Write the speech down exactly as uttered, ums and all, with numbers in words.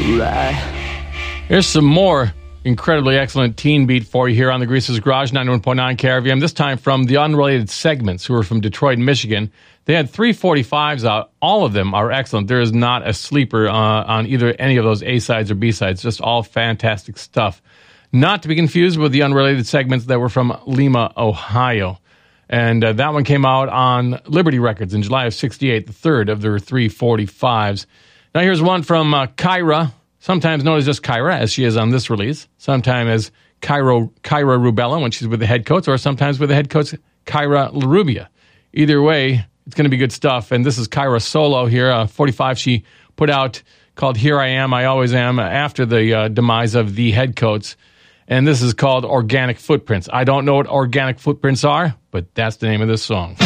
Here's some more incredibly excellent teen beat for you here on the Greaser's Garage, ninety-one point nine K R V M, this time from the Unrelated Segments, who are from Detroit, Michigan. They had three forty-fives out. All of them are excellent. There is not a sleeper uh, on either any of those A-sides or B-sides, just all fantastic stuff. Not to be confused with the Unrelated Segments that were from Lima, Ohio. And uh, that one came out on Liberty Records in July of sixty-eight, the third of their three forty-fives. Now here's one from uh, Kyra, sometimes known as just Kyra, as she is on this release, sometimes as Kyra, Kyra Rubella when she's with the Headcoats, or sometimes with the Headcoats, Kyra LaRubia. Either way, it's going to be good stuff. And this is Kyra solo here, uh, forty-five she put out called Here I Am, I Always Am, after the uh, demise of the Headcoats. And this is called Organic Footprints. I don't know what organic footprints are, but that's the name of this song.